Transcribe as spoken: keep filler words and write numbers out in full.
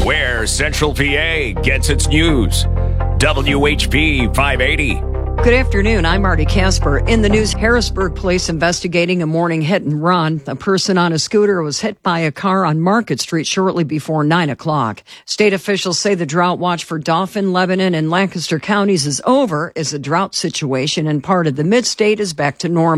where Central P A gets its news. W H P five eighty. Good afternoon. I'm Marty Casper. In the news, Harrisburg police investigating a morning hit and run. A person on a scooter was hit by a car on Market Street shortly before nine o'clock. State officials say the drought watch for Dauphin, Lebanon, and Lancaster counties is over as the drought situation in part of the mid-state is back to normal.